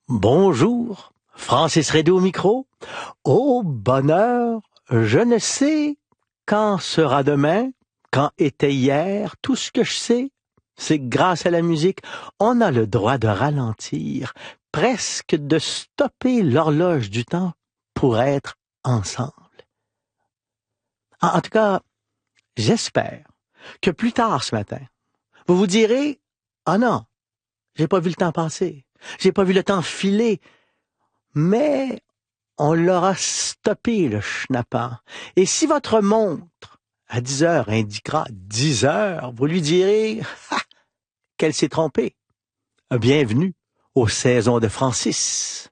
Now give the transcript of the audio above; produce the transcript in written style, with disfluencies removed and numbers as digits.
Bonjour, Francis Redé au micro. Au bonheur, je ne sais quand sera demain, quand était hier. Tout ce que je sais, c'est que grâce à la musique, on a le droit de ralentir, presque de stopper l'horloge du temps pour être ensemble. En tout cas, j'espère que plus tard ce matin, vous vous direz, ah non, j'ai pas vu le temps passer, j'ai pas vu le temps filer, mais on l'aura stoppé, le schnappant. Et si votre montre, à 10 heures, indiquera 10 heures, vous lui direz qu'elle s'est trompée. Bienvenue aux saisons de Francis.